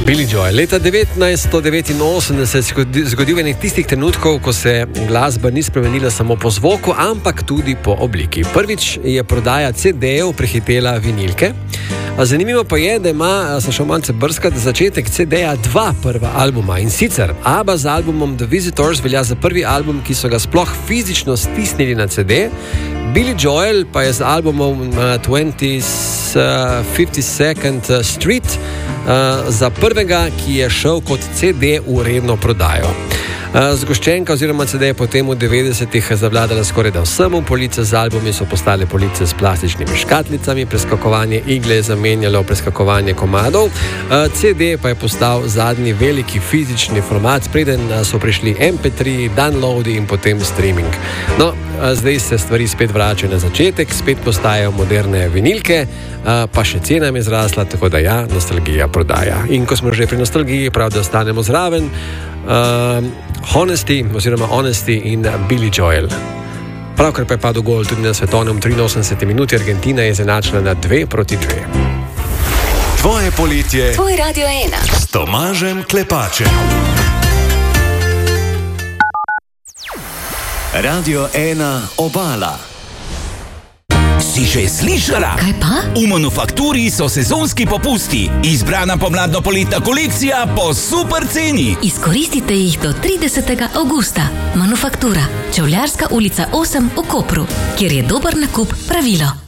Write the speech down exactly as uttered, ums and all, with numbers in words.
Billy Joel. Leta devetnajststo devetinosemdeset se je zgodil enih tistih trenutkov, ko se glasba ni spremenila samo po zvoku, ampak tudi po obliki. Prvič je prodaja ce dejev prehitela vinilke. Zanimivo pa je, da ima, sem šel malce brskati, začetek ce deja dva prva albuma. In sicer ABBA z albumom The Visitors velja za prvi album, ki so ga sploh fizično stisnili na ce de. Billy Joel pa je z albumom uh, fifty-second Street uh, za prvega, ki je šel kot ce de v redno prodajo. Zgoščenka oziroma ce de je potem v devetdesetih zavladala skoraj da vsemu, police z albumi so postale police s plastičnimi škatlicami, preskakovanje igle je zamenjalo preskakovanje komadov, ce de pa je postal zadnji veliki fizični format, preden so prišli em pe tri, downloadi in potem streaming. No, zdaj se stvari spet vračajo na začetek, spet postajajo moderne vinilke, pa še cena je zrasla, tako da ja, nostalgija prodaja. In ko smo že pri nostalgiji, prav da ostanemo zraven, Uh, Honesty oziroma Honesty in Billy Joel. Pravkar pa je padel gol tudi na svetovnem triinosemdeseti minuti, Argentina je izenačila na dve proti dve. Tvoje poletje, tvoj Radio ena s Tomažem Klepačem. Radio ena Obala. Si že slišala? Kaj pa? V Manufakturi so sezonski popusti. Izbrana pomladno-poletna kolekcija po super ceni. Izkoristite jih do tridesetega avgusta. Manufaktura, Čevljarska ulica osem v Kopru, kjer je dober nakup pravilo.